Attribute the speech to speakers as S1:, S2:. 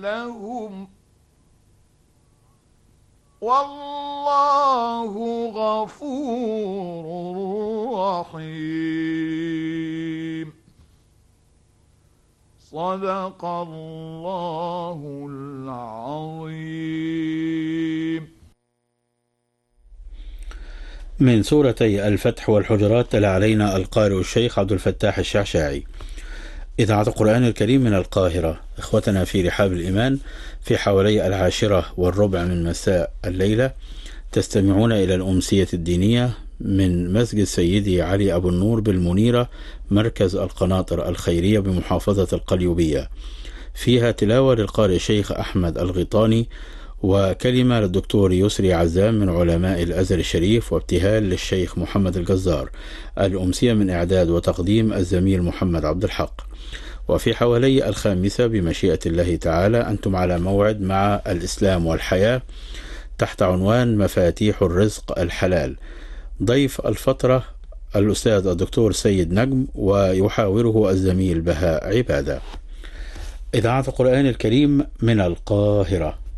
S1: لهم والله غفور رحيم. صدق الله العظيم.
S2: من سورتي الفتح والحجرات تلا علينا القارئ الشيخ عبد الفتاح الشعشاعي. إذاعة القرآن الكريم من القاهرة. إخوتنا في رحاب الإيمان، في حوالي 10:15 من مساء الليلة تستمعون إلى الأمسية الدينية من مسجد سيدي علي أبو النور بالمنيرة، مركز القناطر الخيرية بمحافظة القليوبية. فيها تلاوة للقارئ الشيخ أحمد الغيطاني، وكلمة للدكتور يسري عزام من علماء الأزهر الشريف، وابتهال للشيخ محمد الجزار. الأمسية من إعداد وتقديم الزميل محمد عبد الحق. وفي حوالي 5 بمشيئة الله تعالى أنتم على موعد مع الإسلام والحياة تحت عنوان مفاتيح الرزق الحلال. ضيف الفترة الأستاذ الدكتور سيد نجم، ويحاوره الزميل بهاء عبادة. إذاعة القرآن الكريم من القاهرة.